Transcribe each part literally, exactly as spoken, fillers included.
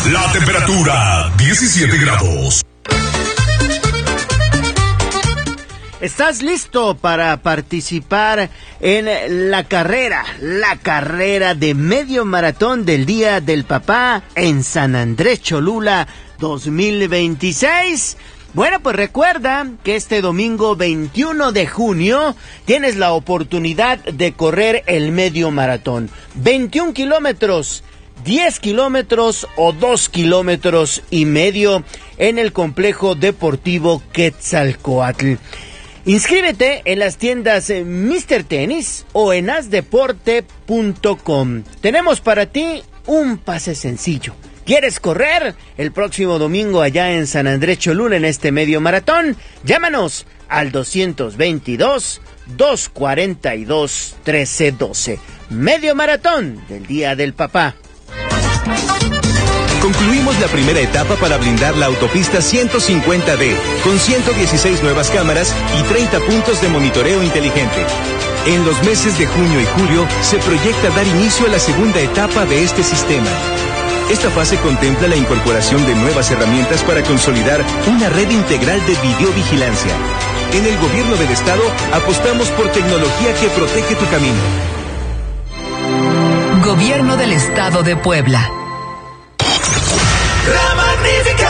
La temperatura diecisiete grados. ¿Estás listo para participar en la carrera, la carrera de medio maratón del Día del Papá en San Andrés Cholula dos mil veintiséis? Bueno, pues recuerda que este domingo veintiuno de junio tienes la oportunidad de correr el medio maratón. veintiún kilómetros, diez kilómetros o dos kilómetros y medio en el complejo deportivo Quetzalcóatl. Inscríbete en las tiendas míster Tenis o en as deporte punto com. Tenemos para ti un pase sencillo. ¿Quieres correr el próximo domingo allá en San Andrés Cholula en este medio maratón? Llámanos al doscientos veintidós, doscientos cuarenta y dos, trece doce. Medio maratón del Día del Papá. Concluimos la primera etapa para blindar la autopista ciento cincuenta D, con ciento dieciséis nuevas cámaras y treinta puntos de monitoreo inteligente. En los meses de junio y julio se proyecta dar inicio a la segunda etapa de este sistema. Esta fase contempla la incorporación de nuevas herramientas para consolidar una red integral de videovigilancia. En el gobierno del estado apostamos por tecnología que protege tu camino. Gobierno del Estado de Puebla. La Magnífica.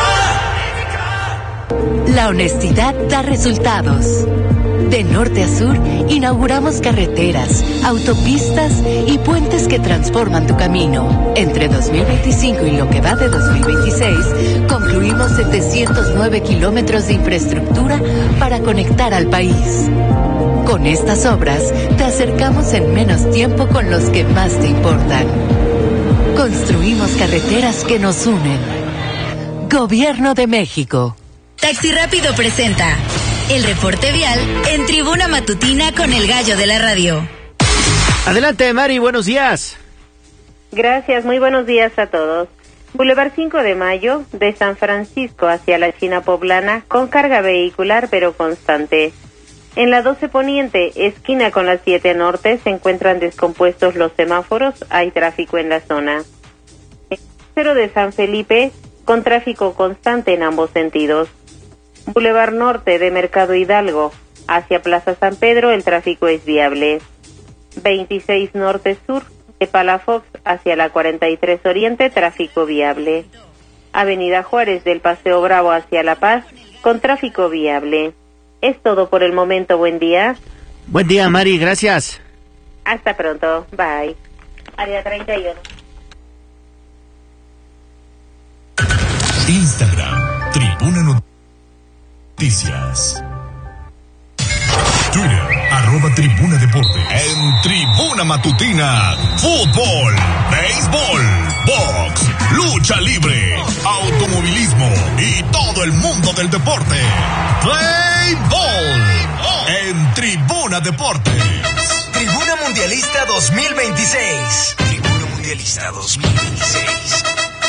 La honestidad da resultados. De norte a sur, inauguramos carreteras, autopistas y puentes que transforman tu camino. Entre dos mil veinticinco y lo que va de dos mil veintiséis, concluimos setecientos nueve kilómetros de infraestructura para conectar al país. Con estas obras, te acercamos en menos tiempo con los que más te importan. Construimos carreteras que nos unen. Gobierno de México. Taxi Rápido presenta el reporte vial en Tribuna Matutina con el gallo de la radio. Adelante, Mari, buenos días. Gracias, muy buenos días a todos. Boulevard cinco de Mayo, de San Francisco hacia la China Poblana, con carga vehicular pero constante. En la doce Poniente, esquina con la siete Norte, se encuentran descompuestos los semáforos, hay tráfico en la zona. En el crucero de San Felipe, con tráfico constante en ambos sentidos. Boulevard Norte de Mercado Hidalgo, hacia Plaza San Pedro, el tráfico es viable. veintiséis Norte Sur, de Palafox hacia la cuarenta y tres Oriente, tráfico viable. Avenida Juárez del Paseo Bravo hacia La Paz, con tráfico viable. Es todo por el momento, buen día. Buen día, Mari, gracias. Hasta pronto, bye. Área treinta y uno. Instagram, Tribuna Noticias. Twitter, arroba Tribuna Deportes. En Tribuna Matutina, fútbol, béisbol, box, lucha libre, automovilismo y todo el mundo del deporte. Play Ball en Tribuna Deportes. Tribuna Mundialista dos mil veintiséis. Tribuna Mundialista dos mil veintiséis.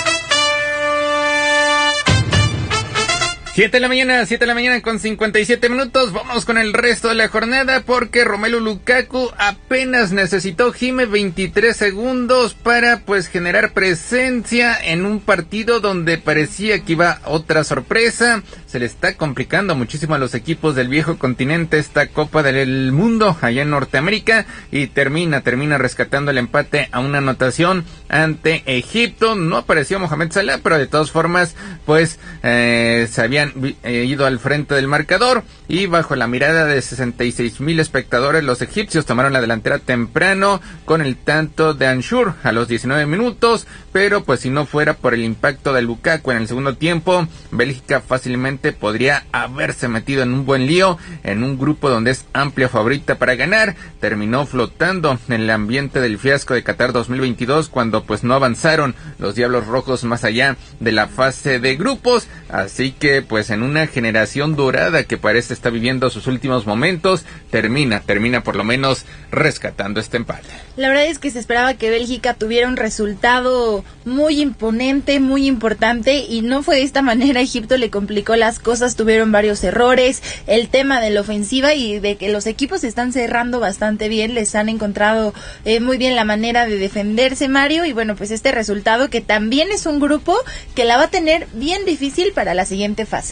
Siete de la mañana, siete de la mañana con cincuenta y siete minutos. Vamos con el resto de la jornada porque Romelu Lukaku apenas necesitó, Jime, veintitrés segundos para pues generar presencia en un partido donde parecía que iba otra sorpresa. Se le está complicando muchísimo a los equipos del viejo continente esta Copa del Mundo allá en Norteamérica y termina, termina rescatando el empate a una anotación ante Egipto. No apareció Mohamed Salah, pero de todas formas pues eh, se habían eh, ido al frente del marcador y bajo la mirada de sesenta y seis mil espectadores los egipcios tomaron la delantera temprano con el tanto de Anshur a los diecinueve minutos, pero pues si no fuera por el impacto de Lukaku en el segundo tiempo, Bélgica fácilmente podría haberse metido en un buen lío en un grupo donde es amplia favorita para ganar. Terminó flotando en el ambiente del fiasco de Qatar dos mil veintidós cuando pues no avanzaron los Diablos Rojos más allá de la fase de grupos, así que pues en una generación dorada que parece está viviendo sus últimos momentos, termina, termina por lo menos rescatando este empate. La verdad es que se esperaba que Bélgica tuviera un resultado partido muy imponente, muy importante, y no fue de esta manera. Egipto le complicó las cosas, tuvieron varios errores, el tema de la ofensiva y de que los equipos se están cerrando bastante bien, les han encontrado eh, muy bien la manera de defenderse, Mario, y bueno, pues este resultado que también es un grupo que la va a tener bien difícil para la siguiente fase.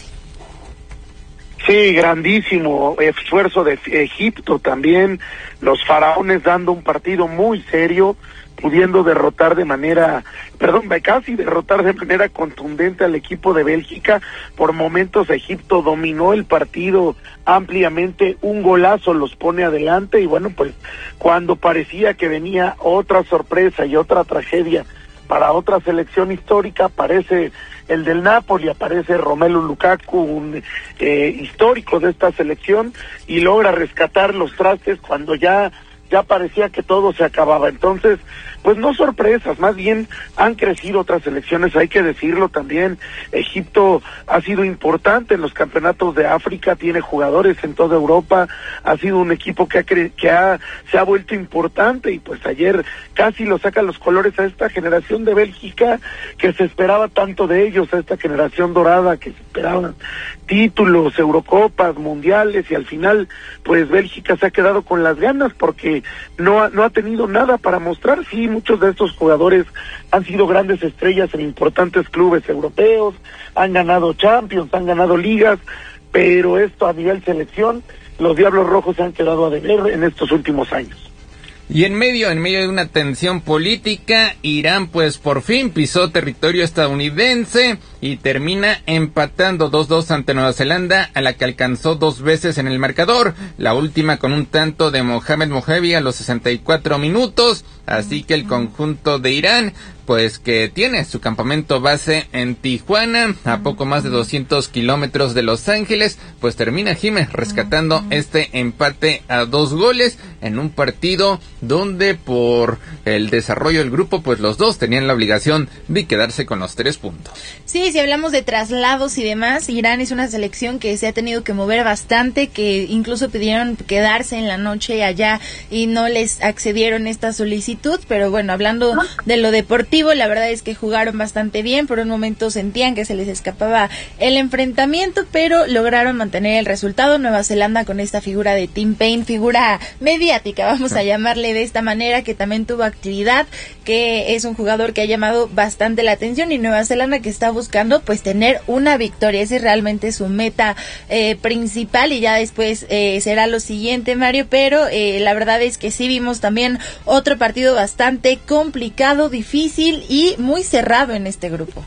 Sí, grandísimo esfuerzo de Egipto también, los faraones dando un partido muy serio, pudiendo derrotar de manera, perdón, casi derrotar de manera contundente al equipo de Bélgica. Por momentos Egipto dominó el partido ampliamente, un golazo los pone adelante, y bueno, pues cuando parecía que venía otra sorpresa y otra tragedia para otra selección histórica, aparece el del Napoli, aparece Romelu Lukaku, un eh, histórico de esta selección, y logra rescatar los trastes cuando ya ya parecía que todo se acababa. Entonces, pues no sorpresas, más bien han crecido otras selecciones, hay que decirlo también. Egipto ha sido importante en los campeonatos de África, tiene jugadores en toda Europa, ha sido un equipo que ha cre- que ha se ha vuelto importante, y pues ayer casi lo saca los colores a esta generación de Bélgica que se esperaba tanto de ellos, a esta generación dorada que se esperaban títulos, Eurocopas, mundiales, y al final pues Bélgica se ha quedado con las ganas porque no ha, no ha tenido nada para mostrar. Sí, muchos de estos jugadores han sido grandes estrellas en importantes clubes europeos, han ganado Champions, han ganado ligas, pero esto a nivel selección, los Diablos Rojos se han quedado a deber en estos últimos años. Y en medio, en medio de una tensión política, Irán pues por fin pisó territorio estadounidense y termina empatando dos dos ante Nueva Zelanda, a la que alcanzó dos veces en el marcador, la última con un tanto de Mohamed Mohebi a los sesenta y cuatro minutos, así que el conjunto de Irán, pues que tiene su campamento base en Tijuana, a poco más de doscientos kilómetros de Los Ángeles, pues termina Jiménez rescatando este empate a dos goles en un partido donde por el desarrollo del grupo, pues los dos tenían la obligación de quedarse con los tres puntos. Sí, si hablamos de traslados y demás, Irán es una selección que se ha tenido que mover bastante, que incluso pidieron quedarse en la noche allá y no les accedieron esta solicitud, pero bueno, hablando de lo deportivo, la verdad es que jugaron bastante bien. Por un momento sentían que se les escapaba el enfrentamiento, pero lograron mantener el resultado. Nueva Zelanda con esta figura de Tim Payne, figura mediática, vamos a llamarle de esta manera, que también tuvo actividad, que es un jugador que ha llamado bastante la atención, y Nueva Zelanda que está buscando pues tener una victoria, ese es realmente su meta eh, principal, y ya después eh, será lo siguiente, Mario, pero eh, la verdad es que sí vimos también otro partido bastante complicado, difícil y muy cerrado en este grupo.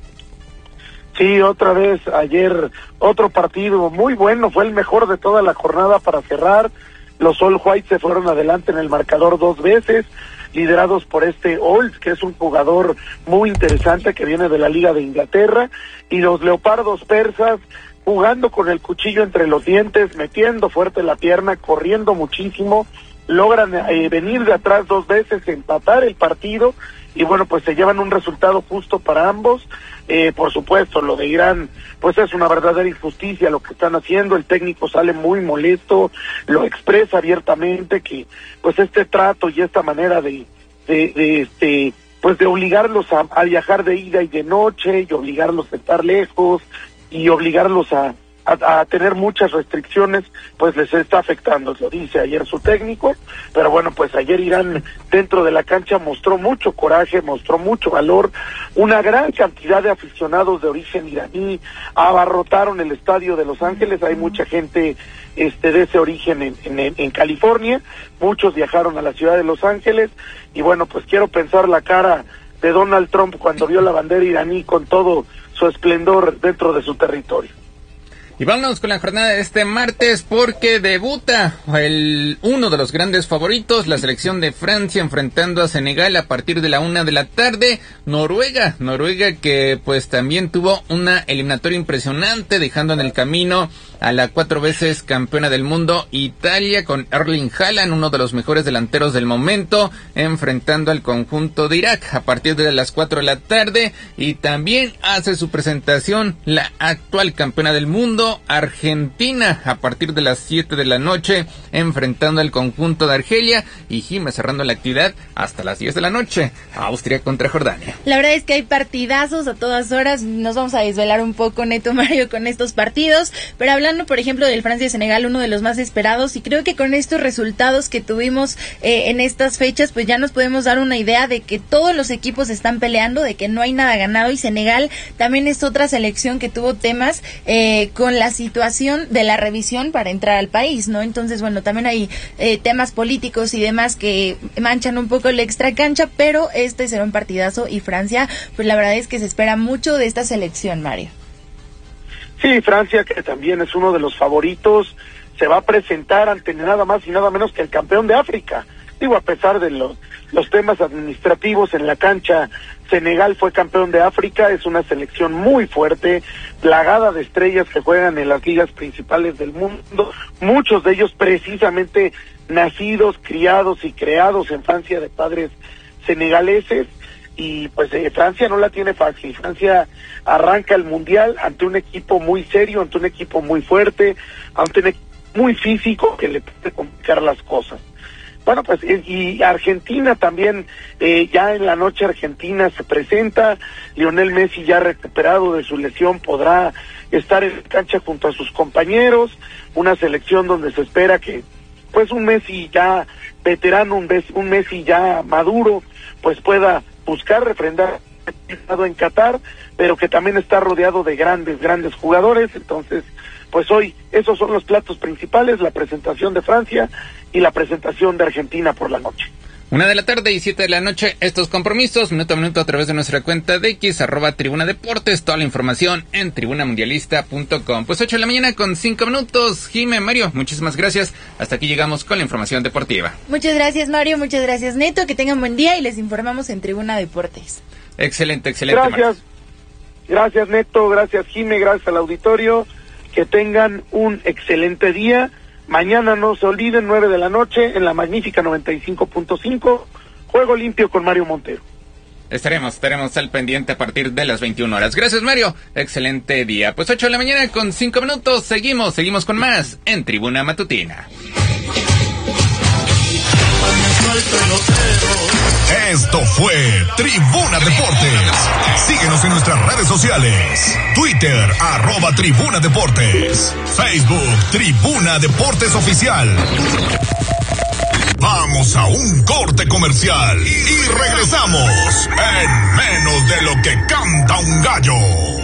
Sí, otra vez ayer otro partido muy bueno, fue el mejor de toda la jornada para cerrar. Los All Whites se fueron adelante en el marcador dos veces, liderados por este Olds, que es un jugador muy interesante que viene de la Liga de Inglaterra, y los Leopardos persas jugando con el cuchillo entre los dientes, metiendo fuerte la pierna, corriendo muchísimo, logran eh, venir de atrás dos veces, empatar el partido, y bueno, pues se llevan un resultado justo para ambos. Eh, por supuesto, lo de Irán, pues es una verdadera injusticia lo que están haciendo. El técnico sale muy molesto, lo expresa abiertamente que pues este trato y esta manera de, de, de este, pues de obligarlos a, a viajar de ida y de noche, y obligarlos a estar lejos, y obligarlos a A, a tener muchas restricciones, pues les está afectando, lo dice ayer su técnico. Pero bueno, pues ayer Irán dentro de la cancha mostró mucho coraje, mostró mucho valor, una gran cantidad de aficionados de origen iraní abarrotaron el estadio de Los Ángeles, hay mucha gente este de ese origen en, en, en California, muchos viajaron a la ciudad de Los Ángeles, y bueno, pues quiero pensar la cara de Donald Trump cuando vio la bandera iraní con todo su esplendor dentro de su territorio. Y vámonos con la jornada de este martes, porque debuta el uno de los grandes favoritos, la selección de Francia, enfrentando a Senegal a partir de la una de la tarde. Noruega, Noruega que pues también tuvo una eliminatoria impresionante, dejando en el camino a la cuatro veces campeona del mundo Italia, con Erling Haaland, uno de los mejores delanteros del momento, enfrentando al conjunto de Irak a partir de las cuatro de la tarde. Y también hace su presentación la actual campeona del mundo, México, Argentina, a partir de las siete de la noche, enfrentando al conjunto de Argelia, y Jime cerrando la actividad hasta las diez de la noche, Austria contra Jordania. La verdad es que hay partidazos a todas horas, nos vamos a desvelar un poco, Neto, Mario, con estos partidos, pero hablando, por ejemplo, del Francia-Senegal, uno de los más esperados, y creo que con estos resultados que tuvimos eh, en estas fechas, pues ya nos podemos dar una idea de que todos los equipos están peleando, de que no hay nada ganado, y Senegal también es otra selección que tuvo temas eh, con la situación de la revisión para entrar al país, ¿no? Entonces, bueno, también hay eh, temas políticos y demás que manchan un poco la extra cancha, pero este será un partidazo, y Francia, pues la verdad es que se espera mucho de esta selección, Mario. Sí, Francia, que también es uno de los favoritos, se va a presentar ante nada más y nada menos que el campeón de África. Digo, a pesar de los, los temas administrativos en la cancha, Senegal fue campeón de África, es una selección muy fuerte, plagada de estrellas que juegan en las ligas principales del mundo, muchos de ellos precisamente nacidos, criados y creados en Francia de padres senegaleses. Y pues eh, Francia no la tiene fácil. Francia arranca el mundial ante un equipo muy serio, ante un equipo muy fuerte, ante un equipo muy físico que le puede complicar las cosas. Bueno, pues eh, y Argentina también, eh, ya en la noche Argentina se presenta, Lionel Messi ya recuperado de su lesión podrá estar en cancha junto a sus compañeros, una selección donde se espera que pues un Messi ya veterano, un, un Messi ya maduro, pues pueda buscar refrendar en Qatar, pero que también está rodeado de grandes, grandes jugadores. Entonces, pues hoy esos son los platos principales, la presentación de Francia y la presentación de Argentina por la noche. Una de la tarde y siete de la noche, estos compromisos, minuto a minuto a través de nuestra cuenta de X, arroba Tribuna Deportes, toda la información en tribuna mundialista punto com. Pues ocho de la mañana con cinco minutos, Jime, Mario, muchísimas gracias, hasta aquí llegamos con la información deportiva. Muchas gracias, Mario, muchas gracias, Neto, que tengan buen día y les informamos en Tribuna Deportes. Excelente, excelente. Gracias, Mario. Gracias Neto, gracias Jime, gracias al auditorio, que tengan un excelente día. Mañana no se olviden, nueve de la noche, en la magnífica noventa y cinco punto cinco, Juego Limpio con Mario Montero. Estaremos, estaremos al pendiente a partir de las veintiuna horas. Gracias, Mario. Excelente día. Pues ocho de la mañana con cinco minutos. Seguimos, seguimos con más en Tribuna Matutina. Esto fue Tribuna Deportes. Síguenos en nuestras redes sociales. Twitter, arroba Tribuna Deportes. Facebook, Tribuna Deportes Oficial. Vamos a un corte comercial y regresamos en menos de lo que canta un gallo.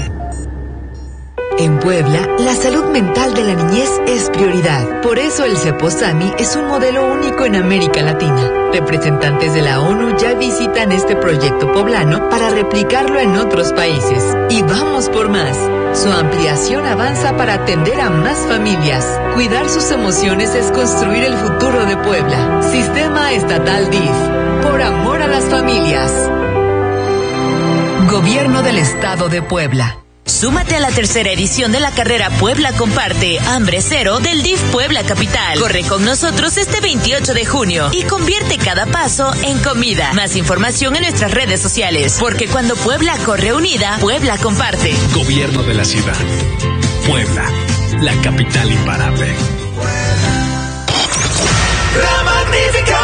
En Puebla, la salud mental de la niñez es prioridad. Por eso el Ceposami es un modelo único en América Latina. Representantes de la ONU ya visitan este proyecto poblano para replicarlo en otros países. Y vamos por más. Su ampliación avanza para atender a más familias. Cuidar sus emociones es construir el futuro de Puebla. Sistema Estatal D I F. Por amor a las familias. Gobierno del Estado de Puebla. Súmate a la tercera edición de la carrera Puebla Comparte, Hambre Cero del D I F Puebla Capital. Corre con nosotros este veintiocho de junio y convierte cada paso en comida. Más información en nuestras redes sociales, porque cuando Puebla corre unida, Puebla comparte. Gobierno de la ciudad. Puebla, la capital imparable. La Magnífica.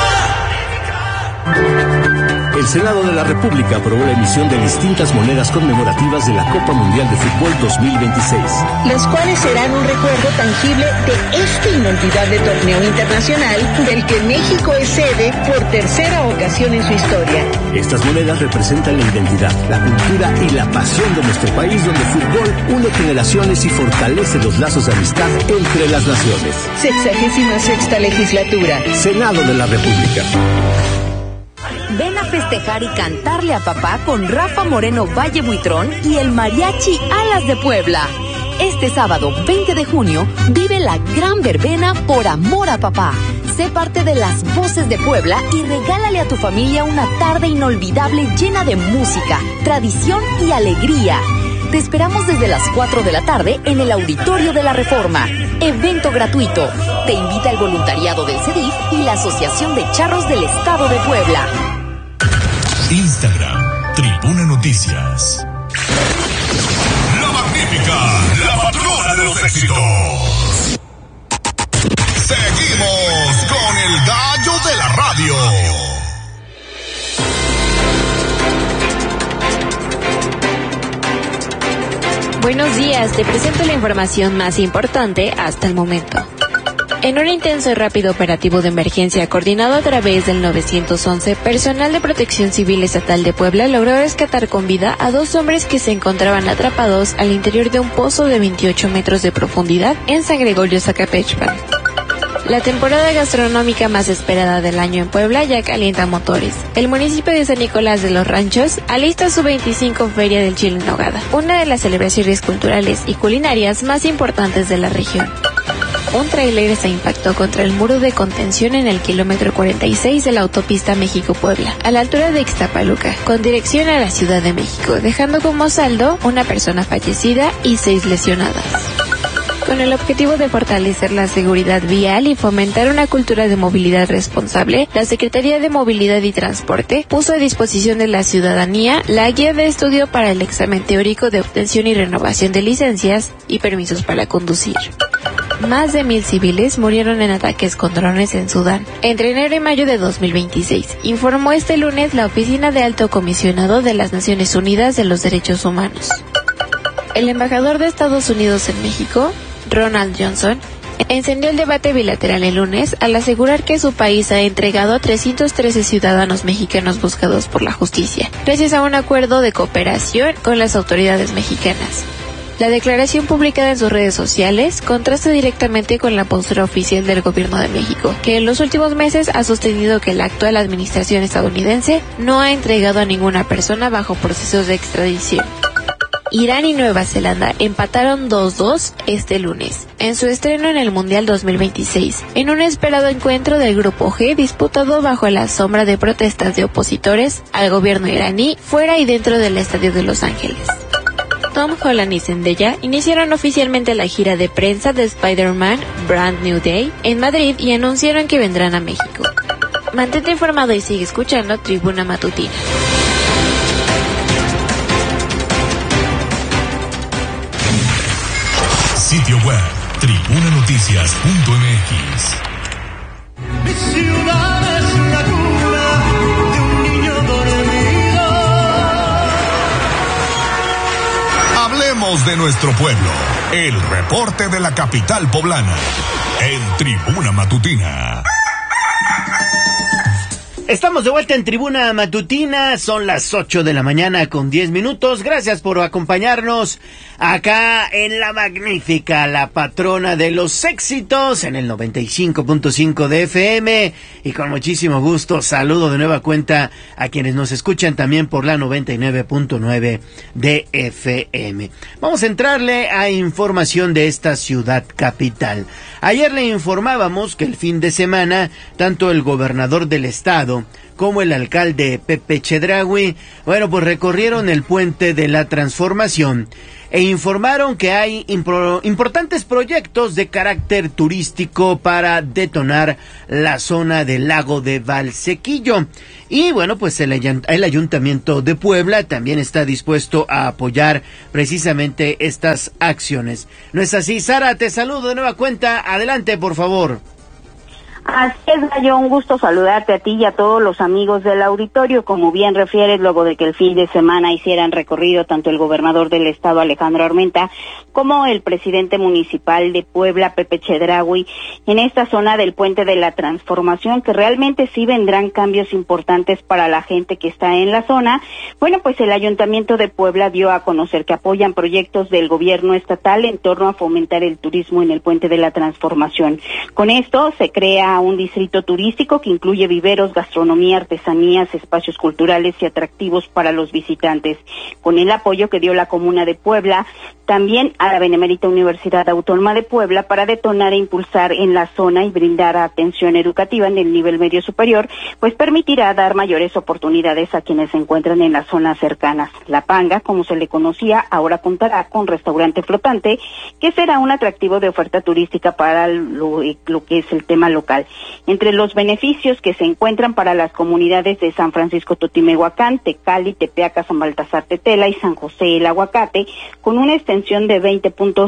El Senado de la República aprobó la emisión de distintas monedas conmemorativas de la Copa Mundial de Fútbol dos mil veintiséis. Las cuales serán un recuerdo tangible de este inolvidable torneo internacional del que México es sede por tercera ocasión en su historia. Estas monedas representan la identidad, la cultura y la pasión de nuestro país, donde el fútbol une generaciones y fortalece los lazos de amistad entre las naciones. Sexagésima sexta legislatura. Senado de la República. Ven a festejar y cantarle a papá con Rafa Moreno Valle Buitrón y el Mariachi Alas de Puebla. Este sábado veinte de junio vive la gran verbena Por Amor a Papá. Sé parte de las voces de Puebla y regálale a tu familia una tarde inolvidable llena de música, tradición y alegría. Te esperamos desde las cuatro de la tarde en el Auditorio de la Reforma. Evento gratuito. Te invita el voluntariado del C E D I F y la Asociación de Charros del Estado de Puebla. Instagram, Tribuna Noticias. La Magnífica, la patrona de los éxitos. Seguimos con el gallo de la radio. Buenos días, te presento la información más importante hasta el momento. En un intenso y rápido operativo de emergencia coordinado a través del nueve once, personal de Protección Civil Estatal de Puebla logró rescatar con vida a dos hombres que se encontraban atrapados al interior de un pozo de veintiocho metros de profundidad en San Gregorio Zacapechpan. La temporada gastronómica más esperada del año en Puebla ya calienta motores. El municipio de San Nicolás de los Ranchos alista su veinticinco Feria del Chile en Nogada, una de las celebraciones culturales y culinarias más importantes de la región. Un tráiler se impactó contra el muro de contención en el kilómetro cuarenta y seis de la autopista México-Puebla, a la altura de Ixtapaluca, con dirección a la Ciudad de México, dejando como saldo una persona fallecida y seis lesionadas. Con el objetivo de fortalecer la seguridad vial y fomentar una cultura de movilidad responsable, la Secretaría de Movilidad y Transporte puso a disposición de la ciudadanía la guía de estudio para el examen teórico de obtención y renovación de licencias y permisos para conducir. Más de mil civiles murieron en ataques con drones en Sudán entre enero y mayo de dos mil veintiséis, informó este lunes la Oficina de Alto Comisionado de las Naciones Unidas de los Derechos Humanos. El embajador de Estados Unidos en México, Ronald Johnson, encendió el debate bilateral el lunes al asegurar que su país ha entregado a trescientos trece ciudadanos mexicanos buscados por la justicia, gracias a un acuerdo de cooperación con las autoridades mexicanas. La declaración publicada en sus redes sociales contrasta directamente con la postura oficial del gobierno de México, que en los últimos meses ha sostenido que la actual administración estadounidense no ha entregado a ninguna persona bajo procesos de extradición. Irán y Nueva Zelanda empataron dos dos este lunes, en su estreno en el Mundial dos mil veintiséis, en un esperado encuentro del Grupo G disputado bajo la sombra de protestas de opositores al gobierno iraní fuera y dentro del Estadio de Los Ángeles. Tom Holland y Zendaya iniciaron oficialmente la gira de prensa de Spider-Man Brand New Day en Madrid y anunciaron que vendrán a México. Mantente informado y sigue escuchando Tribuna Matutina. Sitio web, tribuna noticias punto m x. Mi ciudad es la cuna de un niño dormido. Hablemos de nuestro pueblo. El reporte de la capital poblana. En Tribuna Matutina. Estamos de vuelta en Tribuna Matutina, son las ocho de la mañana con diez minutos. Gracias por acompañarnos acá en la magnífica, la patrona de los éxitos, en el noventa y cinco punto cinco de F M. Y con muchísimo gusto saludo de nueva cuenta a quienes nos escuchan también por la noventa y nueve punto nueve de F M. Vamos a entrarle a información de esta ciudad capital. Ayer le informábamos que el fin de semana, tanto el gobernador del estado como el alcalde Pepe Chedraui, bueno, pues recorrieron el puente de la Transformación e informaron que hay impro- importantes proyectos de carácter turístico para detonar la zona del lago de Valsequillo. Y bueno, pues el, el Ayuntamiento de Puebla también está dispuesto a apoyar precisamente estas acciones. ¿No es así, Sara? Te saludo de nueva cuenta. Adelante, por favor. Así es, Gallo, un gusto saludarte a ti y a todos los amigos del auditorio. Como bien refieres, luego de que el fin de semana hicieran recorrido tanto el gobernador del estado, Alejandro Armenta, como el presidente municipal de Puebla, Pepe Chedraui, en esta zona del Puente de la Transformación, que realmente sí vendrán cambios importantes para la gente que está en la zona. Bueno, pues el Ayuntamiento de Puebla dio a conocer que apoyan proyectos del gobierno estatal en torno a fomentar el turismo en el Puente de la Transformación. Con esto se crea un distrito turístico que incluye viveros, gastronomía, artesanías, espacios culturales y atractivos para los visitantes. Con el apoyo que dio la Comuna de Puebla, también a la Benemérita Universidad Autónoma de Puebla, para detonar e impulsar en la zona y brindar atención educativa en el nivel medio superior, pues permitirá dar mayores oportunidades a quienes se encuentran en las zonas cercanas. La Panga, como se le conocía, ahora contará con restaurante flotante, que será un atractivo de oferta turística para lo, lo que es el tema local. Entre los beneficios que se encuentran para las comunidades de San Francisco Totimehuacán, Tecali, Tepeaca, San Baltasar Tetela y San José el Aguacate, con una extensión de veinte punto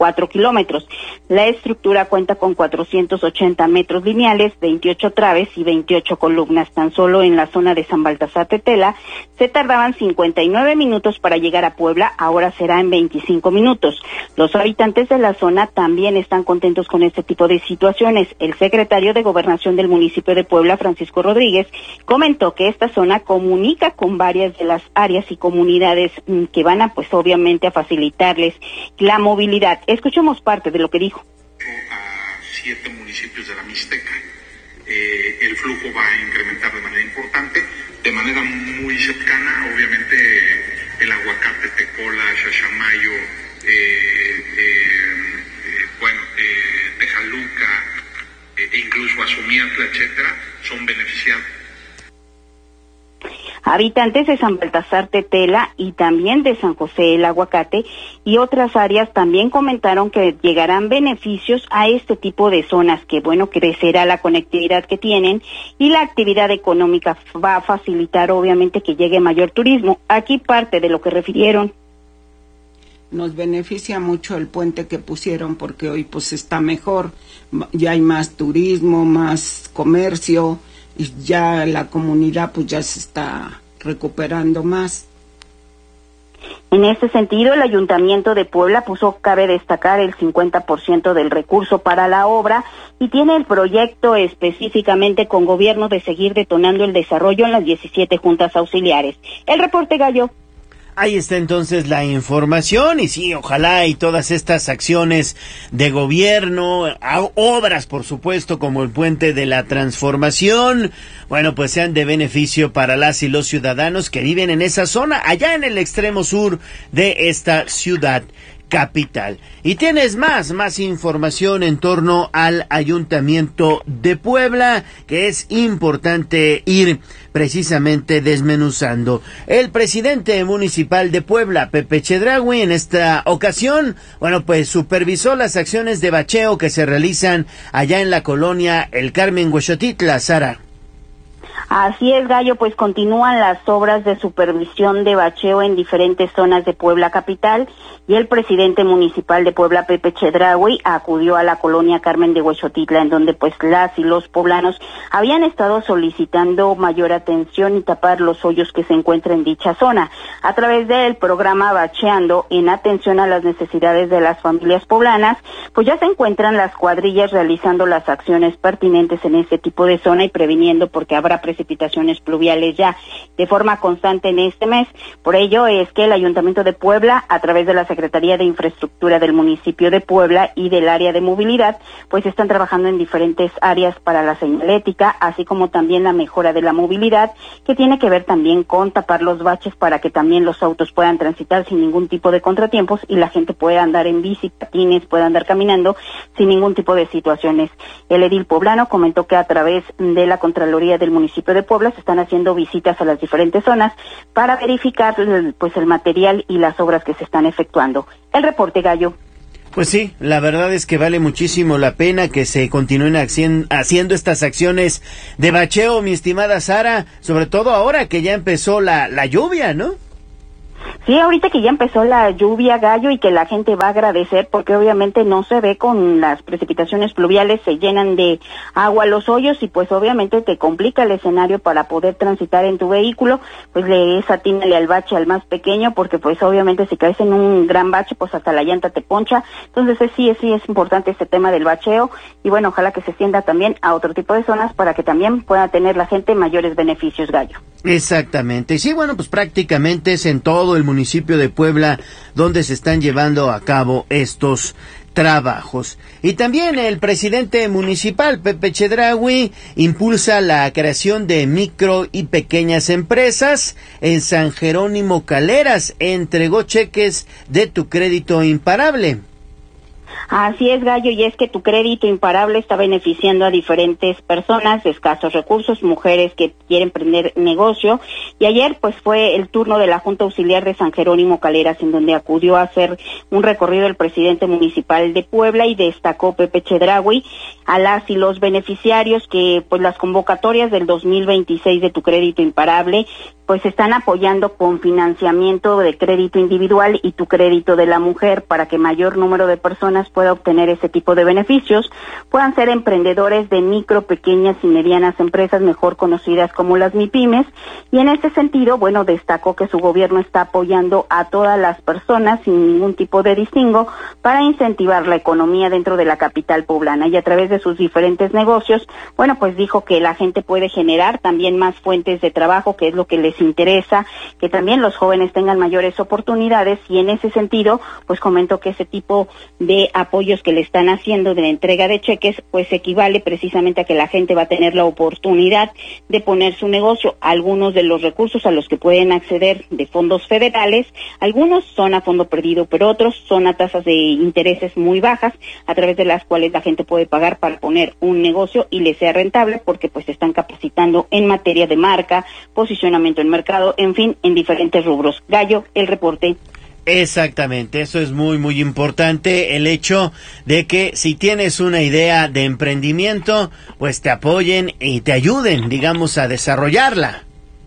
cuatro kilómetros. La estructura cuenta con cuatrocientos ochenta metros lineales, veintiocho traves y veintiocho columnas. Tan solo en la zona de San Baltasar Tetela se tardaban cincuenta y nueve minutos para llegar a Puebla, ahora será en veinticinco minutos. Los habitantes de la zona también están contentos con este tipo de situaciones. El secretario de Gobernación del municipio de Puebla, Francisco Rodríguez, comentó que esta zona comunica con varias de las áreas y comunidades mmm, que van a, pues obviamente, a facilitarles la movilidad. Escuchemos parte de lo que dijo. A siete municipios de la Mixteca. Eh, el flujo va a incrementar de manera importante, de manera muy cercana, obviamente, el Aguacate, Tecola, Xaxamayo, eh, eh, eh, bueno, eh, Tejaluca, eh, e incluso Azumiatla, etcétera, son beneficiados. Habitantes de San Baltasar Tetela y también de San José el Aguacate y otras áreas también comentaron que llegarán beneficios a este tipo de zonas, que bueno, crecerá la conectividad que tienen y la actividad económica va a facilitar obviamente que llegue mayor turismo. Aquí parte de lo que refirieron. Nos beneficia mucho el puente que pusieron porque hoy pues está mejor, ya hay más turismo, más comercio, y ya la comunidad pues ya se está recuperando más. En este sentido, el Ayuntamiento de Puebla puso, cabe destacar, el cincuenta por ciento del recurso para la obra y tiene el proyecto específicamente con gobierno de seguir detonando el desarrollo en las diecisiete juntas auxiliares. El reporte, Gallo. Ahí está entonces la información y sí, ojalá y todas estas acciones de gobierno, obras por supuesto como el Puente de la Transformación, bueno pues sean de beneficio para las y los ciudadanos que viven en esa zona, allá en el extremo sur de esta ciudad capital. Y tienes más, más información en torno al Ayuntamiento de Puebla, que es importante ir precisamente desmenuzando. El presidente municipal de Puebla, Pepe Chedraui, en esta ocasión, bueno, pues supervisó las acciones de bacheo que se realizan allá en la colonia El Carmen, Huexotitla, Sara. Así es, Gallo, pues continúan las obras de supervisión de bacheo en diferentes zonas de Puebla capital y el presidente municipal de Puebla, Pepe Chedraui, acudió a la colonia Carmen de Huexotitla, en donde pues las y los poblanos habían estado solicitando mayor atención y tapar los hoyos que se encuentran en dicha zona. A través del programa Bacheando, en atención a las necesidades de las familias poblanas, pues ya se encuentran las cuadrillas realizando las acciones pertinentes en este tipo de zona y previniendo porque habrá precipitaciones pluviales ya de forma constante en este mes. Por ello es que el Ayuntamiento de Puebla, a través de la Secretaría de Infraestructura del municipio de Puebla y del área de movilidad, pues están trabajando en diferentes áreas para la señalética, así como también la mejora de la movilidad, que tiene que ver también con tapar los baches para que también los autos puedan transitar sin ningún tipo de contratiempos y la gente pueda andar en bici, patines, pueda andar caminando sin ningún tipo de situaciones. El edil poblano comentó que a través de la Contraloría del municipio de Puebla se están haciendo visitas a las diferentes zonas para verificar pues el material y las obras que se están efectuando. El reporte, Gallo. Pues sí, la verdad es que vale muchísimo la pena que se continúen haciendo estas acciones de bacheo, mi estimada Sara, sobre todo ahora que ya empezó la, la lluvia, ¿no? Sí, ahorita que ya empezó la lluvia, Gallo, y que la gente va a agradecer porque obviamente no se ve con las precipitaciones pluviales, se llenan de agua los hoyos y pues obviamente te complica el escenario para poder transitar en tu vehículo, pues le es atínale al bache al más pequeño porque pues obviamente si caes en un gran bache pues hasta la llanta te poncha, entonces sí, sí es importante este tema del bacheo y bueno, ojalá que se extienda también a otro tipo de zonas para que también pueda tener la gente mayores beneficios, Gallo. Exactamente, y sí, bueno, pues prácticamente es en todo el municipio de Puebla donde se están llevando a cabo estos trabajos. Y también el presidente municipal, Pepe Chedraui, impulsa la creación de micro y pequeñas empresas. En San Jerónimo Caleras entregó cheques de Tu Crédito Imparable. Así es, Gallo, y es que tu crédito imparable está beneficiando a diferentes personas de escasos recursos, mujeres que quieren emprender negocio, y ayer pues fue el turno de la Junta Auxiliar de San Jerónimo Caleras, en donde acudió a hacer un recorrido el presidente municipal de Puebla, y destacó Pepe Chedraui a las y los beneficiarios que pues las convocatorias del dos mil veintiséis de tu crédito imparable pues están apoyando con financiamiento de crédito individual y tu crédito de la mujer, para que mayor número de personas pueda obtener ese tipo de beneficios, puedan ser emprendedores de micro, pequeñas y medianas empresas, mejor conocidas como las MIPYMES. Y en este sentido, bueno, destacó que su gobierno está apoyando a todas las personas sin ningún tipo de distingo para incentivar la economía dentro de la capital poblana, y a través de sus diferentes negocios, bueno, pues dijo que la gente puede generar también más fuentes de trabajo, que es lo que les interesa, que también los jóvenes tengan mayores oportunidades, y en ese sentido pues comentó que ese tipo de apoyos que le están haciendo de la entrega de cheques pues equivale precisamente a que la gente va a tener la oportunidad de poner su negocio. Algunos de los recursos a los que pueden acceder de fondos federales, algunos son a fondo perdido, pero otros son a tasas de intereses muy bajas, a través de las cuales la gente puede pagar para poner un negocio y le sea rentable, porque pues se están capacitando en materia de marca, posicionamiento en mercado, en fin, en diferentes rubros. Gallo, el reporte. Exactamente, eso es muy muy importante, el hecho de que si tienes una idea de emprendimiento, pues te apoyen y te ayuden, digamos, a desarrollarla.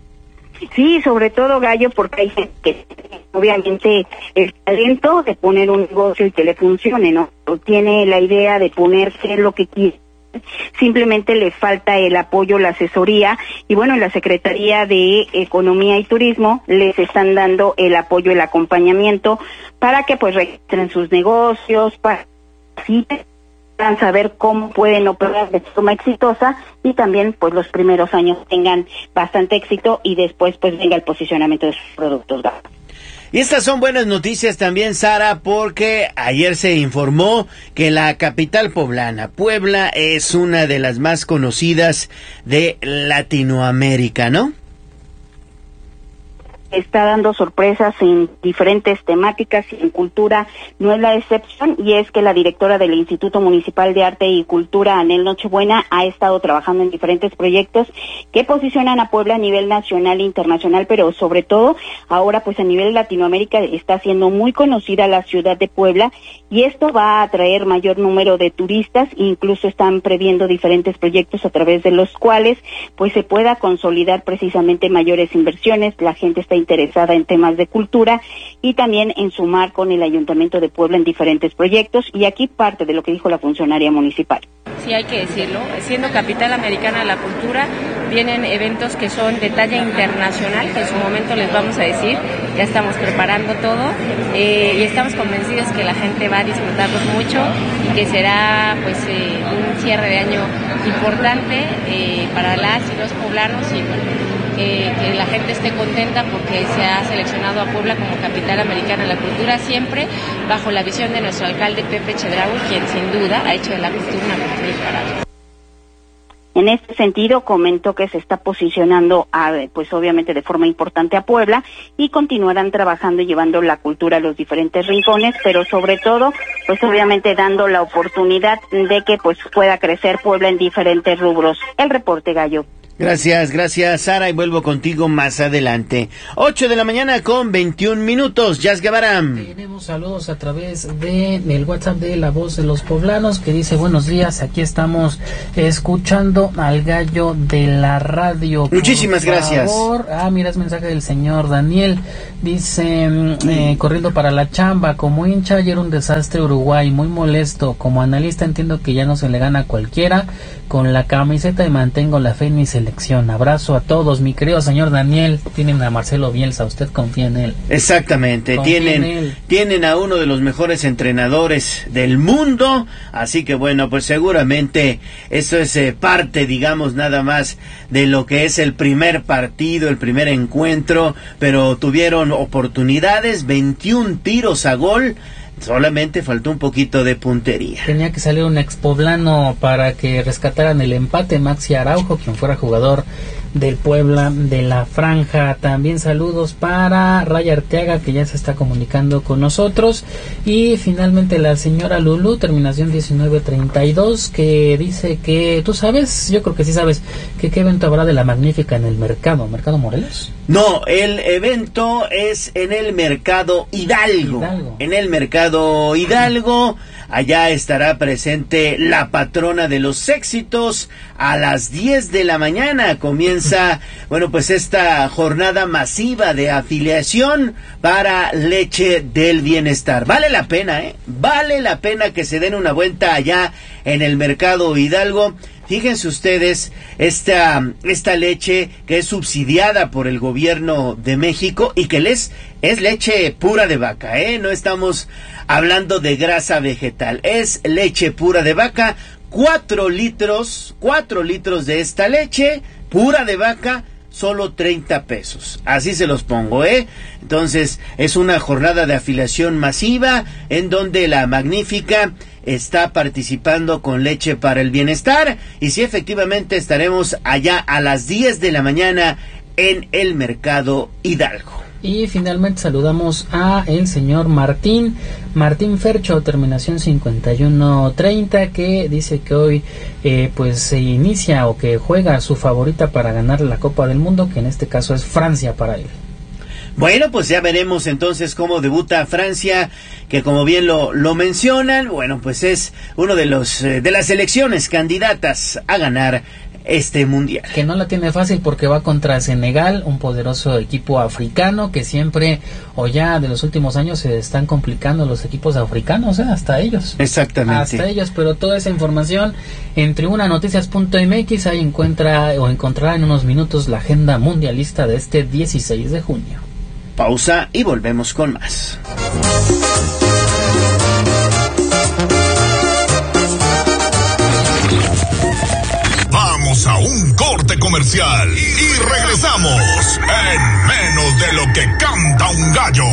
Sí, sobre todo, Gallo, porque hay gente que obviamente el talento de poner un negocio y que le funcione, ¿no? Tiene la idea de poner qué es lo que quiere. Simplemente le falta el apoyo, la asesoría, y bueno, en la Secretaría de Economía y Turismo les están dando el apoyo, el acompañamiento para que pues registren sus negocios, para así puedan saber cómo pueden operar de forma exitosa, y también pues los primeros años tengan bastante éxito y después pues venga el posicionamiento de sus productos. Y estas son buenas noticias también, Sara, porque ayer se informó que la capital poblana, Puebla, es una de las más conocidas de Latinoamérica, ¿no? Está dando sorpresas en diferentes temáticas, y en cultura no es la excepción, y es que la directora del Instituto Municipal de Arte y Cultura, Anel Nochebuena, ha estado trabajando en diferentes proyectos que posicionan a Puebla a nivel nacional e internacional, pero sobre todo ahora pues a nivel Latinoamérica está siendo muy conocida la ciudad de Puebla, y esto va a atraer mayor número de turistas. Incluso están previendo diferentes proyectos a través de los cuales pues se pueda consolidar precisamente mayores inversiones. La gente está interesada en temas de cultura y también en sumar con el Ayuntamiento de Puebla en diferentes proyectos, y aquí parte de lo que dijo la funcionaria municipal. Sí, hay que decirlo, siendo capital americana de la cultura, vienen eventos que son de talla internacional, que en su momento les vamos a decir, ya estamos preparando todo, eh, y estamos convencidos que la gente va a disfrutarlos mucho, y que será pues eh, un cierre de año importante eh, para las y los poblanos, y bueno, que, que la gente esté contenta porque se ha seleccionado a Puebla como capital americana de la cultura, siempre bajo la visión de nuestro alcalde Pepe Chedraui, quien sin duda ha hecho de la cultura una cultura imparable. En este sentido, comentó que se está posicionando, a, pues obviamente de forma importante a Puebla, y continuarán trabajando y llevando la cultura a los diferentes rincones, pero sobre todo, pues obviamente dando la oportunidad de que pues pueda crecer Puebla en diferentes rubros. El reporte, Gallo. Gracias, gracias, Sara, y vuelvo contigo más adelante. Ocho de la mañana con veintiún minutos, Jazz Guevara. Tenemos saludos a través de el WhatsApp de La Voz de los Poblanos, que dice: buenos días, aquí estamos escuchando al gallo de la radio. Muchísimas Por gracias. favor. Ah, mira, es mensaje del señor Daniel. Dice, eh, corriendo para la chamba, como hincha ayer un desastre Uruguay, muy molesto. Como analista entiendo que ya no se le gana a cualquiera. Con la camiseta y mantengo la fe en mi selección. Abrazo a todos, mi querido señor Daniel. Tienen a Marcelo Bielsa, usted confía en él. Exactamente, Confía tienen en él. tienen a uno de los mejores entrenadores del mundo, así que bueno, pues seguramente eso es eh, parte, digamos, nada más de lo que es el primer partido, el primer encuentro, pero tuvieron oportunidades, veintiún tiros a gol. Solamente faltó un poquito de puntería. Tenía que salir un expoblano para que rescataran el empate, Maxi Araujo, quien fuera jugador del Puebla de la Franja. También saludos para Raya Arteaga, que ya se está comunicando con nosotros. Y finalmente la señora Lulú, terminación diecinueve treinta y dos, que dice que, ¿tú sabes? Yo creo que sí sabes, que qué evento habrá de la Magnífica en el mercado, ¿Mercado Morelos? No, el evento es en el Mercado Hidalgo. Hidalgo. En el Mercado Hidalgo, allá estará presente la patrona de los éxitos. A las diez de la mañana comienza, bueno, pues esta jornada masiva de afiliación para Leche del Bienestar. Vale la pena, ¿eh? Vale la pena que se den una vuelta allá en el Mercado Hidalgo. Fíjense ustedes, esta, esta leche que es subsidiada por el gobierno de México y que les, es leche pura de vaca, ¿eh? No estamos hablando de grasa vegetal, es leche pura de vaca, cuatro litros, cuatro litros de esta leche pura de vaca, solo treinta pesos, así se los pongo, ¿eh? Entonces, es una jornada de afiliación masiva en donde la Magnífica está participando con Leche para el Bienestar, y sí, efectivamente estaremos allá a las diez de la mañana en el Mercado Hidalgo. Y finalmente saludamos a el señor Martín, Martín Fercho, terminación cincuenta y uno treinta, que dice que hoy eh, pues se inicia o que juega su favorita para ganar la Copa del Mundo, que en este caso es Francia para él. Bueno, pues ya veremos entonces cómo debuta Francia, que como bien lo, lo mencionan, bueno, pues es uno de los eh, de las selecciones candidatas a ganar este mundial. Que no la tiene fácil porque va contra Senegal, un poderoso equipo africano que siempre, o ya de los últimos años, se están complicando los equipos africanos, ¿eh? Hasta ellos. Exactamente. Hasta ellos, pero toda esa información en tribuna noticias punto m x, ahí encuentra o encontrará en unos minutos la agenda mundialista de este dieciséis de junio. Pausa y volvemos con más. Vamos a un corte comercial y regresamos en menos de lo que canta un gallo.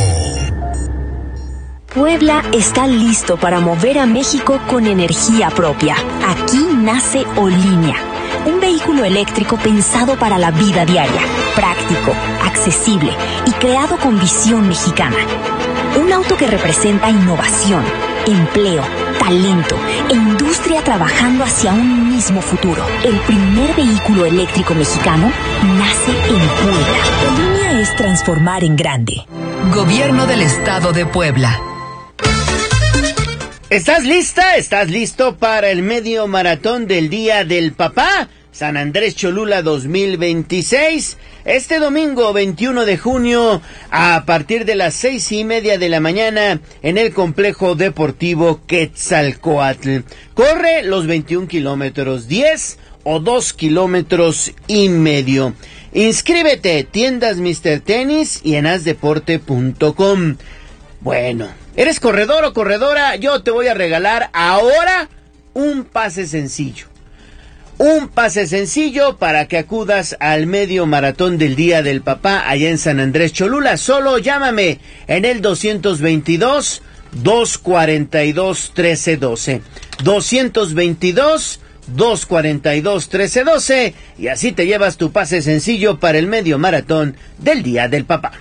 Puebla está listo para mover a México con energía propia. Aquí nace Olinia, un vehículo eléctrico pensado para la vida diaria, práctico, accesible y creado con visión mexicana. Un auto que representa innovación, empleo, talento e industria trabajando hacia un mismo futuro. El primer vehículo eléctrico mexicano nace en Puebla. Olinia es transformar en grande. Gobierno del Estado de Puebla. ¿Estás lista? ¿Estás listo para el medio maratón del Día del Papá? San Andrés Cholula dos mil veintiséis, este domingo veintiuno de junio a partir de las seis y media de la mañana en el complejo deportivo Quetzalcóatl. Corre los veintiún kilómetros, diez o dos kilómetros y medio. Inscríbete, tiendas míster Tenis y en as deporte punto com. Bueno, ¿eres corredor o corredora? Yo te voy a regalar ahora un pase sencillo. Un pase sencillo para que acudas al medio maratón del Día del Papá allá en San Andrés Cholula. Solo llámame en el doscientos veintidós, doscientos cuarenta y dos, trece doce. doscientos veintidós, doscientos cuarenta y dos, trece doce y así te llevas tu pase sencillo para el medio maratón del Día del Papá.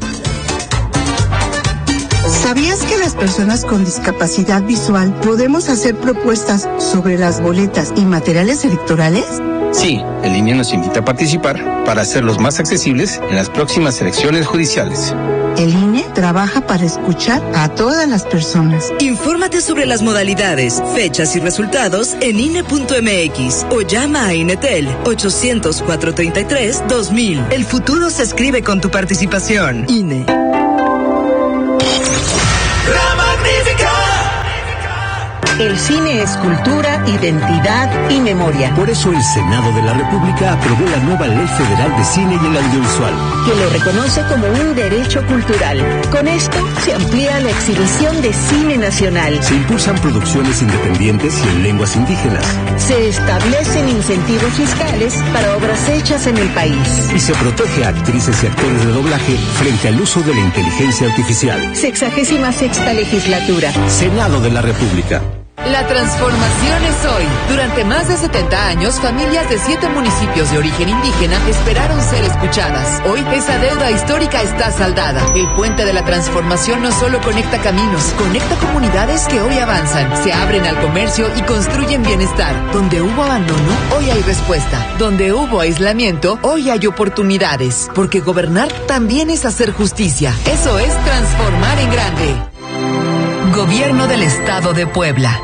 ¿Sabías que las personas con discapacidad visual podemos hacer propuestas sobre las boletas y materiales electorales? Sí, el I N E nos invita a participar para hacerlos más accesibles en las próximas elecciones judiciales. El I N E trabaja para escuchar a todas las personas. Infórmate sobre las modalidades, fechas y resultados en I N E punto m x o llama a Inetel ochocientos, cuatrocientos treinta y tres, dos mil. El futuro se escribe con tu participación. I N E. La Magnífica. El cine es cultura, identidad y memoria. Por eso el Senado de la República aprobó la nueva Ley Federal de Cine y el Audiovisual, que lo reconoce como un derecho cultural. Con esto se amplía la exhibición de cine nacional. Se impulsan producciones independientes y en lenguas indígenas. Se establecen incentivos fiscales para obras hechas en el país. Y se protege a actrices y actores de doblaje frente al uso de la inteligencia artificial. Sexagésima sexta legislatura. Senado de la República. La transformación es hoy. Durante más de setenta años, familias de siete municipios de origen indígena esperaron ser escuchadas. Hoy, esa deuda histórica está saldada. El puente de la transformación no solo conecta caminos, conecta comunidades que hoy avanzan, se abren al comercio y construyen bienestar. Donde hubo abandono, hoy hay respuesta. Donde hubo aislamiento, hoy hay oportunidades. Porque gobernar también es hacer justicia. Eso es transformar en grande. Gobierno del Estado de Puebla.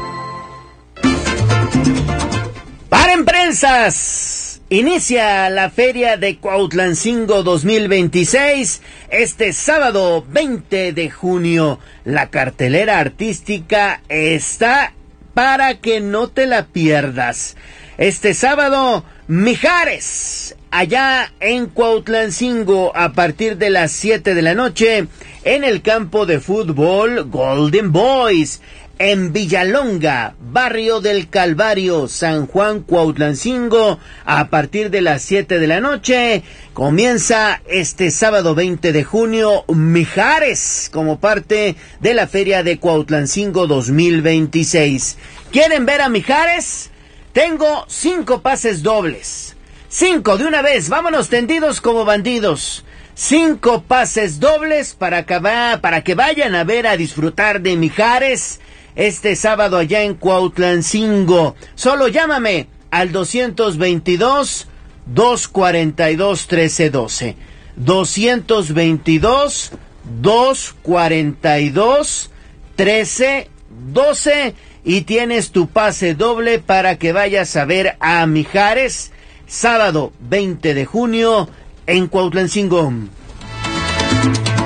¡Paren prensas! Inicia la Feria de Cuautlancingo dos mil veintiséis este sábado veinte de junio. La cartelera artística está para que no te la pierdas. Este sábado, Mijares, allá en Cuautlancingo, a partir de las siete de la noche, en el campo de fútbol Golden Boys. En Villalonga, barrio del Calvario, San Juan, Cuautlancingo, a partir de las siete de la noche, comienza este sábado veinte de junio, Mijares, como parte de la Feria de Cuautlancingo dos mil veintiséis. ¿Quieren ver a Mijares? Tengo cinco pases dobles. Cinco de una vez, vámonos tendidos como bandidos. Cinco pases dobles para que, va, para que vayan a ver, a disfrutar de Mijares este sábado allá en Cuautlancingo. Solo llámame al doscientos veintidós, doscientos cuarenta y dos, trece doce. doscientos veintidós, doscientos cuarenta y dos, trece doce y tienes tu pase doble para que vayas a ver a Mijares sábado veinte de junio en Cuautlancingo.